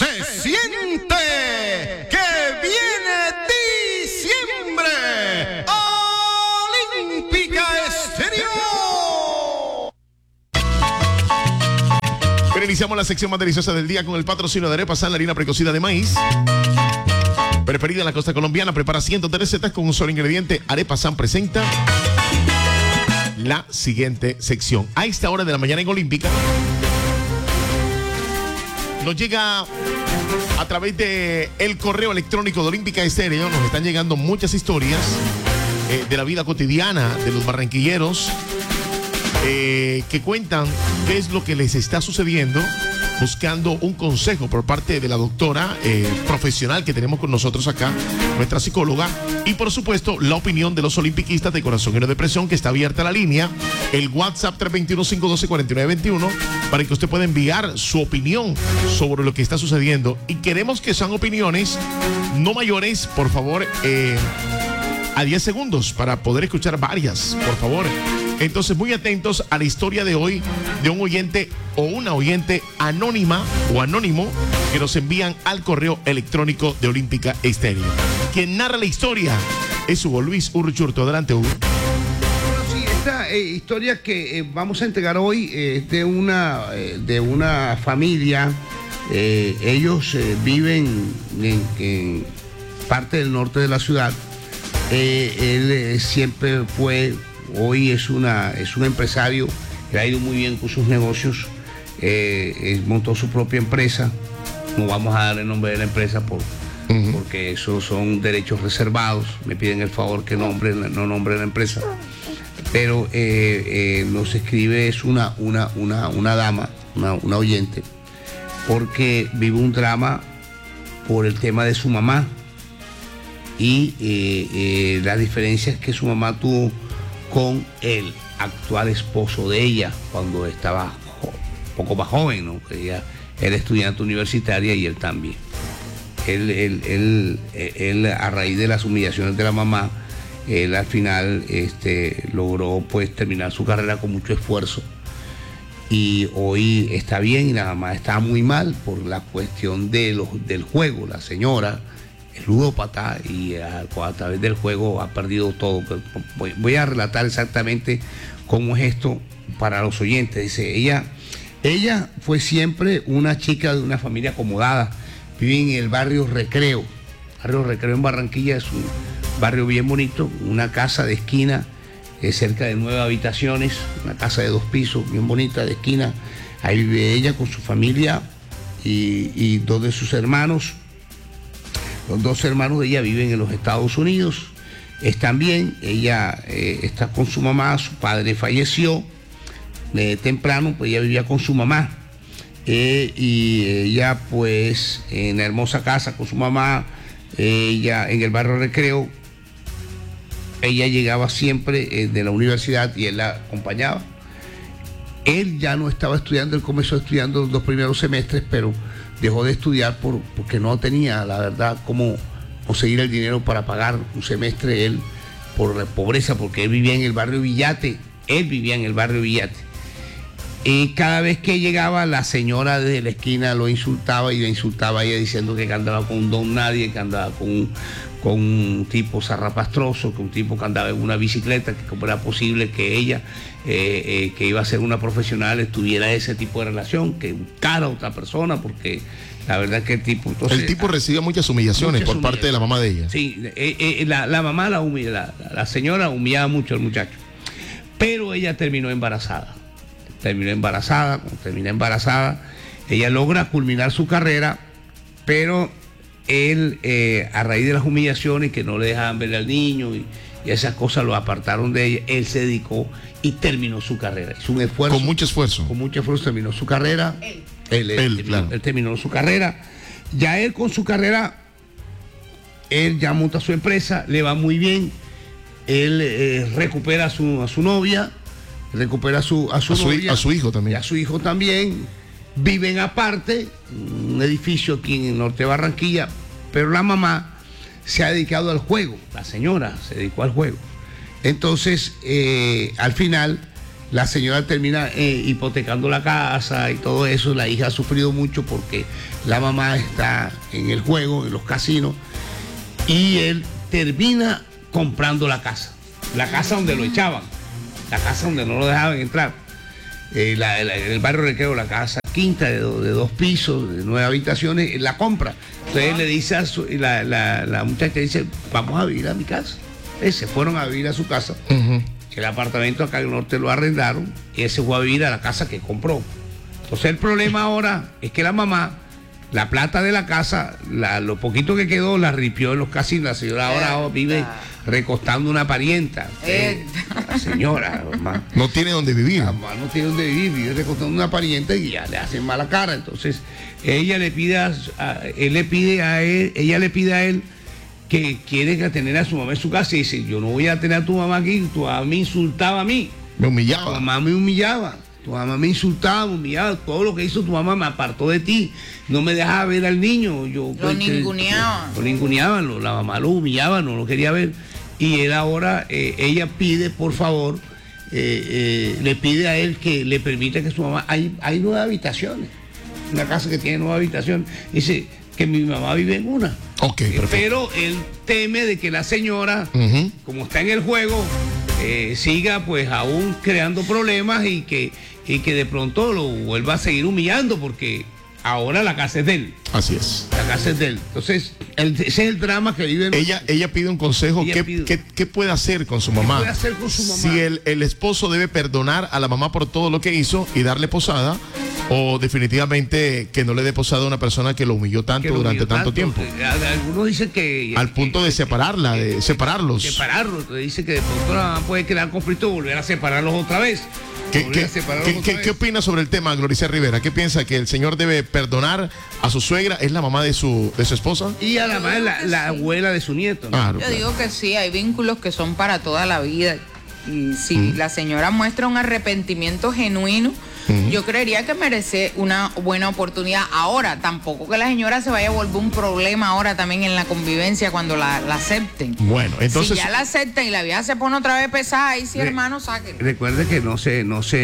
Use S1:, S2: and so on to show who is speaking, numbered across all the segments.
S1: Se siente que viene diciembre. Olímpica Estéreo.
S2: Pero iniciamos la sección más deliciosa del día con el patrocinio de Arepa San, la harina precocida de maíz. Preferida en la costa colombiana, prepara cientos de recetas con un solo ingrediente. Arepa San presenta la siguiente sección. A esta hora de la mañana en Olímpica nos llega a través de el correo electrónico de Olímpica Estéreo. Nos están llegando muchas historias de la vida cotidiana de los barranquilleros que cuentan qué es lo que les está sucediendo, buscando un consejo por parte de la doctora profesional que tenemos con nosotros acá, nuestra psicóloga, y por supuesto la opinión de los olimpiquistas de Corazón Lleno de Presión, que está abierta la línea, el WhatsApp 321-512-4921, para que usted pueda enviar su opinión sobre lo que está sucediendo. Y queremos que sean opiniones no mayores, por favor, a 10 segundos, para poder escuchar varias, por favor. Entonces, muy atentos a la historia de hoy de un oyente o una oyente anónima o anónimo que nos envían al correo electrónico de Olímpica Estéreo. Quien narra la historia es Hugo Luis Urchurto. Adelante, Hugo.
S3: Bueno, sí, esta historia que vamos a entregar hoy es de una familia. Ellos viven en parte del norte de la ciudad. Él siempre fue... Hoy es un empresario que ha ido muy bien con sus negocios, montó su propia empresa. No vamos a dar el nombre de la empresa porque esos son derechos reservados. Me piden el favor que no nombre la empresa. Pero nos escribe, es una dama, una oyente, porque vive un drama por el tema de su mamá y la diferencia es que su mamá tuvo con el actual esposo de ella cuando estaba un poco más joven, ¿no? Ella era estudiante universitaria y él también. Él a raíz de las humillaciones de la mamá, él al final logró pues terminar su carrera con mucho esfuerzo y hoy está bien y la mamá está muy mal por la cuestión del juego. La señora es ludópata y a través del juego ha perdido todo. Voy a relatar exactamente cómo es esto para los oyentes. Dice, ella fue siempre una chica de una familia acomodada. Vive en el barrio Recreo. Barrio Recreo en Barranquilla es un barrio bien bonito, una casa de esquina, cerca de 9 habitaciones, una casa de 2 pisos, bien bonita de esquina. Ahí vive ella con su familia y 2 de sus hermanos. Los 2 hermanos de ella viven en los Estados Unidos, están bien, ella está con su mamá, su padre falleció temprano, pues ella vivía con su mamá y ella pues en la hermosa casa con su mamá, ella en el barrio Recreo, ella llegaba siempre de la universidad y él la acompañaba. Él ya no estaba estudiando, él comenzó estudiando los 2 primeros semestres, pero dejó de estudiar porque no tenía, la verdad, cómo conseguir el dinero para pagar un semestre él por la pobreza, porque él vivía en el barrio Villate. Y cada vez que llegaba, la señora desde la esquina lo insultaba y le insultaba a ella diciendo que andaba con un don nadie, que andaba con un tipo zarrapastroso, que un tipo que andaba en una bicicleta, que cómo era posible que ella, que iba a ser una profesional, tuviera ese tipo de relación, que buscara a otra persona, porque la verdad es que el tipo... Entonces,
S2: el tipo recibe muchas humillaciones por parte de la mamá de ella.
S3: Sí, la mamá la señora humillaba mucho al muchacho, pero ella terminó embarazada. Cuando termina embarazada, ella logra culminar su carrera, pero él, a raíz de las humillaciones que no le dejaban ver al niño y esas cosas lo apartaron de ella, él se dedicó y terminó su carrera. Hizo un esfuerzo.
S2: Con mucho esfuerzo
S3: terminó su carrera. Él terminó su carrera. Ya él con su carrera, él ya monta su empresa, le va muy bien. Él recupera a su novia, recupera a su
S2: hijo también.
S3: Y a su hijo también. Viven aparte, un edificio aquí en el norte de Barranquilla, pero la mamá se ha dedicado al juego, la señora se dedicó al juego. Entonces, al final, la señora termina hipotecando la casa y todo eso. La hija ha sufrido mucho porque la mamá está en el juego, en los casinos, y él termina comprando la casa donde lo echaban, la casa donde no lo dejaban entrar. En el barrio Recreo, la casa quinta de 2 pisos, de 9 habitaciones, la compra. Entonces le dice la muchacha dice, vamos a vivir a mi casa. Se fueron a vivir a su casa. El apartamento acá en el norte lo arrendaron y él se fue a vivir a la casa que compró. Entonces el problema ahora es que la mamá, la plata de la casa, lo poquito que quedó, la ripió en los casinos. La señora ahora vive recostando una parienta. La señora, mamá,
S2: no tiene donde vivir.
S3: La mamá no tiene donde vivir, vive recostando una parienta y ya le hacen mala cara. Entonces ella le pide ella le pide a él que quiere tener a su mamá en su casa y dice, yo no voy a tener a tu mamá aquí, tu mamá me insultaba a mí.
S2: Me humillaba.
S3: Tu mamá me humillaba. Tu mamá me insultaba, me humillaba, todo lo que hizo tu mamá me apartó de ti, no me dejaba ver al niño.
S4: Lo ninguneaban.
S3: Lo ninguneaban, la mamá lo humillaba, no lo quería ver. Y él ahora, ella pide, por favor, le pide a él que le permita que su mamá, hay 9 habitaciones, una casa que tiene 9 habitaciones, dice que mi mamá vive en una.
S2: Ok, perfecto.
S3: Pero él teme de que la señora, como está en el juego, siga pues aún creando problemas y que de pronto lo vuelva a seguir humillando porque ahora la casa es de él.
S2: Así es.
S3: La casa es de él. Entonces, ese es el drama que vive.
S2: Ella pide un consejo. ¿Qué puede hacer con su mamá?
S3: ¿Qué puede hacer con su mamá?
S2: Si el esposo debe perdonar a la mamá por todo lo que hizo y darle posada, o definitivamente que no le dé posada a una persona que lo humilló tanto durante tanto tiempo.
S3: Algunos dicen que...
S2: Al punto de separarla, de separarlos.
S3: Separarlos. Entonces dice que de pronto la mamá puede crear conflicto y volver a separarlos otra vez.
S2: ¿Qué opina sobre el tema, Gloricia Rivera? ¿Qué piensa? ¿Que el señor debe perdonar a su suegra? ¿Es la mamá de su esposa?
S3: Y a la madre, la abuela de su nieto, ¿no?
S2: Claro,
S4: Yo digo que sí, hay vínculos que son para toda la vida. Y si la señora muestra un arrepentimiento genuino, yo creería que merece una buena oportunidad. Ahora, tampoco que la señora se vaya a volver un problema ahora también en la convivencia cuando la acepten.
S2: Bueno, entonces...
S4: Si ya la aceptan y la vieja se pone otra vez pesada, ahí sí, hermano, sáquenla.
S3: Recuerde que no se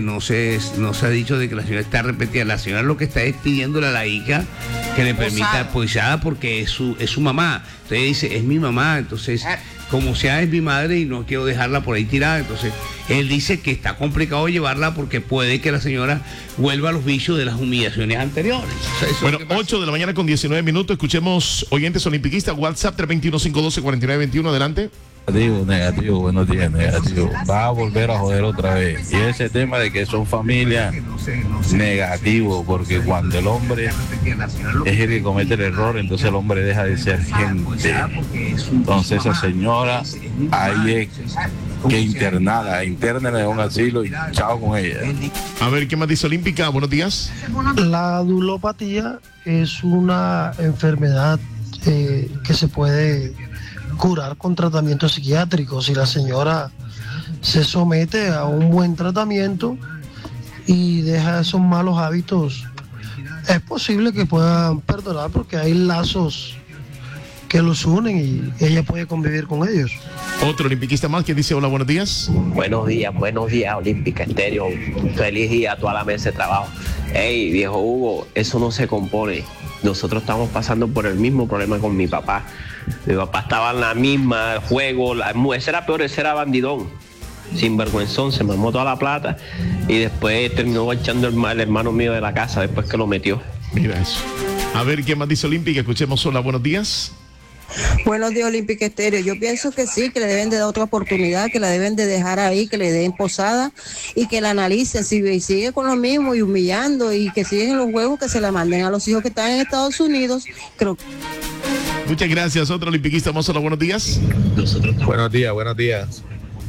S3: ha dicho de que la señora está arrepentida. La señora lo que está es pidiéndole a la hija que le permita posada porque es su mamá. Entonces dice, es mi mamá, entonces... Como sea, es mi madre y no quiero dejarla por ahí tirada. Entonces, él dice que está complicado llevarla porque puede que la señora vuelva a los vicios de las humillaciones anteriores. O sea,
S2: bueno, 8 de la mañana con 19 minutos. Escuchemos oyentes olimpiquistas. WhatsApp 321-512-4921. Adelante.
S5: Negativo, buenos días, negativo. Va a volver a joder otra vez. Y ese tema de que son familia, negativo, porque cuando el hombre es el que comete el error, entonces el hombre deja de ser gente. Entonces esa señora, ahí es que internala en un asilo y chao con ella.
S2: A ver, ¿qué más dice Olímpica? Buenos días.
S6: La adulopatía es una enfermedad que se puede curar con tratamiento psiquiátrico. Si la señora se somete a un buen tratamiento y deja esos malos hábitos, es posible que puedan perdonar porque hay lazos que los unen y ella puede convivir con ellos.
S2: Otro olimpiquista más que dice hola, buenos días.
S7: Buenos días, Olímpica Estéreo. Feliz día a toda la mesa de trabajo. Hey, viejo Hugo, eso no se compone. Nosotros estamos pasando por el mismo problema con mi papá. Mi papá estaba en la misma, el juego, ese era peor, ese era bandidón. Sinvergüenzón, se mamó toda la plata y después terminó echando el hermano mío de la casa después que lo metió.
S2: Mira eso. A ver, ¿qué más dice Olímpica? Escuchemos hola, buenos días.
S8: Buenos días, Olímpica Estéreo. Yo pienso que sí, que le deben de dar otra oportunidad, que la deben de dejar ahí, que le den posada y que la analicen. Si sigue con lo mismo y humillando y que siguen los juegos, que se la manden a los hijos que están en Estados Unidos. Creo.
S2: Muchas gracias. Otro olimpiquista más, hola, buenos días.
S5: Buenos días.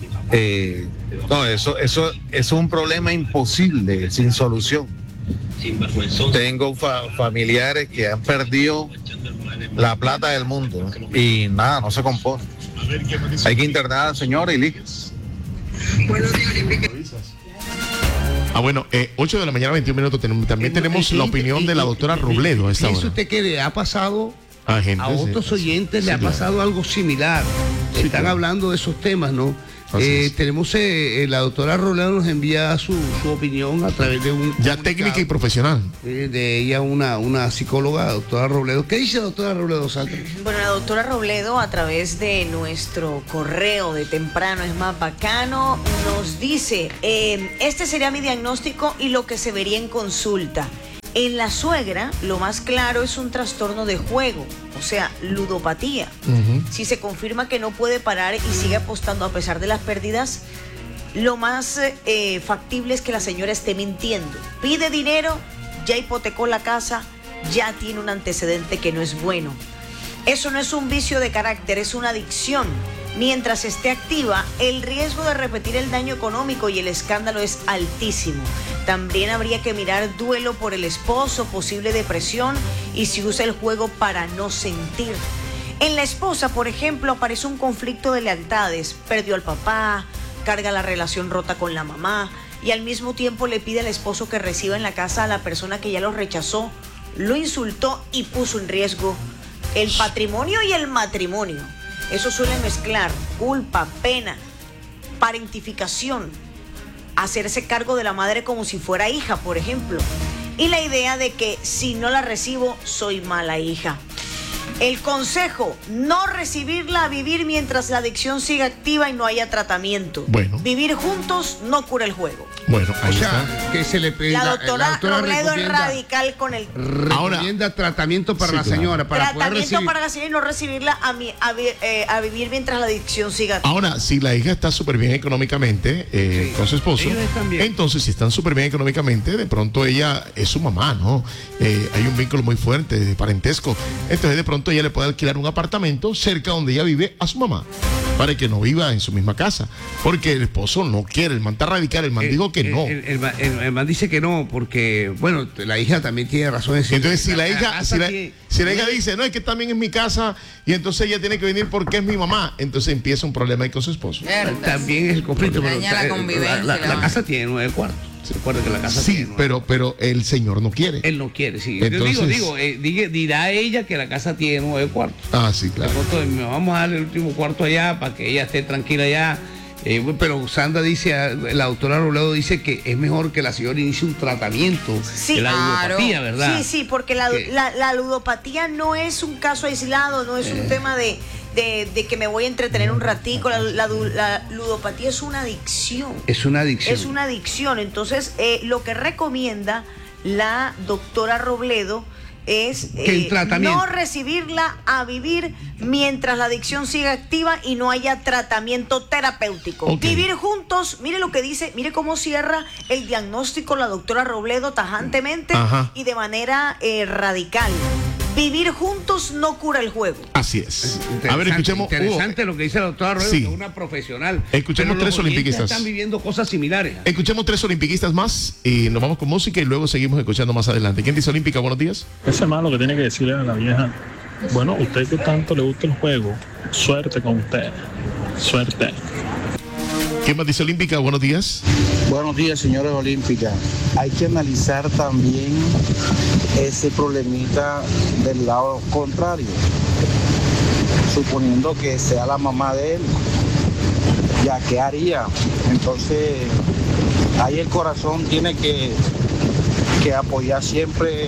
S5: No, eso es un problema imposible, sin solución. Tengo familiares que han perdido la plata del mundo y nada, no se compone. Hay que internar al señor y listo.
S2: Bueno, 8 de la mañana, 21 minutos. También tenemos la opinión de la doctora Robledo a esta hora.
S3: ¿Piensa usted que le ha pasado
S2: a
S3: otros oyentes? Le ha pasado algo similar. Están hablando de esos temas, ¿no? Tenemos, la doctora Robledo nos envía su opinión a través de un...
S2: Ya técnica y profesional.
S3: De ella, una psicóloga, doctora Robledo. ¿Qué dice la doctora Robledo, Sandra?
S9: Bueno, la doctora Robledo, a través de nuestro correo de Temprano es Más Bacano, nos dice, este sería mi diagnóstico y lo que se vería en consulta. En la suegra, lo más claro es un trastorno de juego, o sea, ludopatía. Si se confirma que no puede parar y sigue apostando a pesar de las pérdidas, lo más factible es que la señora esté mintiendo. Pide dinero, ya hipotecó la casa, ya tiene un antecedente que no es bueno. Eso no es un vicio de carácter, es una adicción. Mientras esté activa, el riesgo de repetir el daño económico y el escándalo es altísimo. También habría que mirar duelo por el esposo, posible depresión y si usa el juego para no sentir. En la esposa, por ejemplo, aparece un conflicto de lealtades. Perdió al papá, carga la relación rota con la mamá y al mismo tiempo le pide al esposo que reciba en la casa a la persona que ya lo rechazó, lo insultó y puso en riesgo el patrimonio y el matrimonio. Eso suele mezclar culpa, pena, parentificación, hacerse cargo de la madre como si fuera hija, por ejemplo, y la idea de que si no la recibo, soy mala hija. El consejo, no recibirla a vivir mientras la adicción siga activa y no haya tratamiento.
S2: Bueno.
S9: Vivir juntos no cura el juego.
S2: Bueno, ahí está.
S3: Que se le pida,
S9: La doctora Robledo es radical con el...
S3: Recomienda tratamiento para la señora, para poder recibir.
S9: Tratamiento para la señora y no recibirla a vivir mientras la adicción siga activa.
S2: Ahora, si la hija está súper bien económicamente con su esposo, entonces si están súper bien económicamente, de pronto ella es su mamá, ¿no? Hay un vínculo muy fuerte de parentesco. Entonces de pronto ella le puede alquilar un apartamento cerca donde ella vive a su mamá, para que no viva en su misma casa, porque el esposo no quiere, el man está radical, el man dijo que no.
S3: El man dice que no, porque, bueno, la hija también tiene razón.
S2: Entonces, si la hija dice, no, es que también es mi casa, y entonces ella tiene que venir porque es mi mamá, entonces empieza un problema ahí con su esposo.
S3: También es el conflicto, pero la casa tiene 9 cuartos. Se recuerda que la casa tiene 9.
S2: pero el señor no quiere.
S3: Él no quiere, sí.
S2: Entonces,
S3: dirá ella que la casa tiene 9 cuartos.
S2: Ah, sí, claro.
S3: Vamos a darle el último cuarto allá para que ella esté tranquila allá. Pero Sandra dice, la doctora Robledo dice que es mejor que la señora inicie un tratamiento de la ludopatía, ¿verdad?
S9: Sí, porque la ludopatía no es un caso aislado, no es un tema de que me voy a entretener un ratico. La ludopatía es una adicción.
S3: Es una adicción.
S9: Es una adicción. Entonces, lo que recomienda la doctora Robledo es no recibirla a vivir mientras la adicción siga activa y no haya tratamiento terapéutico. Okay. Vivir juntos, mire lo que dice, mire cómo cierra el diagnóstico la doctora Robledo tajantemente y de manera radical. Vivir juntos no cura el juego.
S2: Así es. A ver, escuchemos.
S3: Interesante lo que dice la doctora Robledo, que es una profesional.
S2: Escuchemos tres olimpiquistas.
S3: Están viviendo cosas similares.
S2: Escuchemos 3 olimpiquistas más y nos vamos con música y luego seguimos escuchando más adelante. ¿Quién dice olímpica? Buenos días.
S10: Ese malo que tiene que decirle a la vieja, bueno, usted que tanto le gusta el juego, suerte con usted. Suerte.
S2: ¿Quién más dice olímpica? Buenos días.
S11: Buenos días, señores olímpica. Hay que analizar también ese problemita del lado contrario. Suponiendo que sea la mamá de él, ¿ya qué haría? Entonces, ahí el corazón tiene que apoyar siempre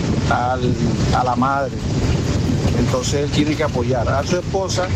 S11: a la madre. Entonces, él tiene que apoyar a su esposa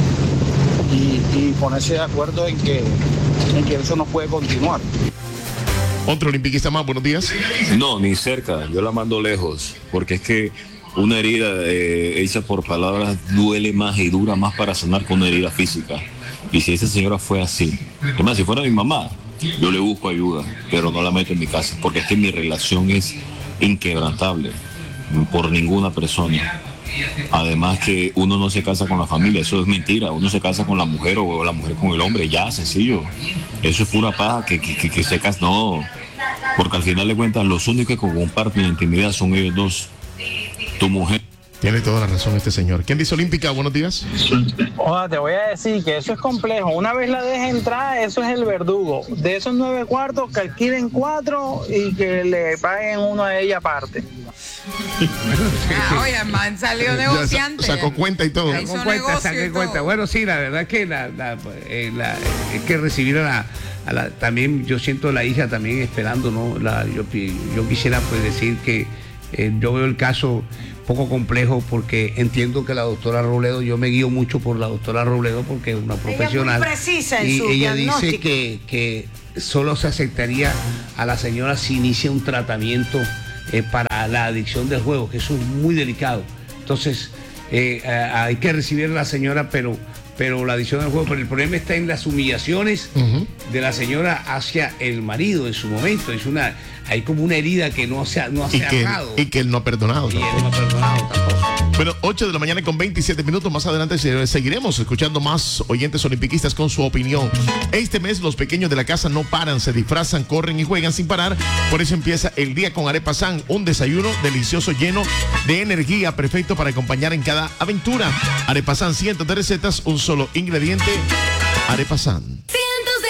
S11: y ponerse de acuerdo en que eso no puede continuar.
S2: Otro olimpiquista más, buenos días.
S12: No, ni cerca, yo la mando lejos, porque es que una herida hecha por palabras duele más y dura más para sanar que una herida física. Y si esa señora fue así, además si fuera mi mamá, yo le busco ayuda, pero no la meto en mi casa, porque es que mi relación es inquebrantable por ninguna persona. Además que uno no se casa con la familia, eso es mentira, uno se casa con la mujer o la mujer con el hombre, ya, sencillo. Eso es pura paja que se casa, no, porque al final de cuentas los únicos que comparten la intimidad son ellos dos, tu mujer.
S2: Tiene toda la razón este señor. ¿Quién dice olímpica? Buenos días.
S13: Oiga, te voy a decir que eso es complejo. Una vez la deje entrar, eso es el verdugo. De esos 9 cuartos, que alquilen 4 y que le paguen uno a ella aparte.
S4: Oye, el man salió negociante.
S2: Sacó cuenta y todo.
S3: Sacó cuenta, saqué cuenta. Bueno, sí, la verdad es que es que recibir también yo siento a la hija también esperando, ¿no? Yo quisiera pues decir que yo veo el caso poco complejo porque entiendo que la doctora Robledo, yo me guío mucho por la doctora Robledo porque es una profesional.
S9: Ella es muy precisa en
S3: y
S9: su
S3: ella
S9: diagnóstico.
S3: dice que solo se aceptaría a la señora si inicia un tratamiento para la adicción del juego, que eso es muy delicado. Entonces, hay que recibir a la señora, pero la adicción del juego, pero el problema está en las humillaciones de la señora hacia el marido en su momento. Hay como una herida que no se ha cerrado.
S2: Y que él no ha perdonado. Bueno, 8 de la mañana con 27 minutos. Más adelante seguiremos escuchando más oyentes olimpiquistas con su opinión. Este mes los pequeños de la casa no paran, se disfrazan, corren y juegan sin parar. Por eso empieza el día con Arepa San, un desayuno delicioso lleno de energía, perfecto para acompañar en cada aventura. Arepa San, cientos de recetas, un solo ingrediente. Arepa San.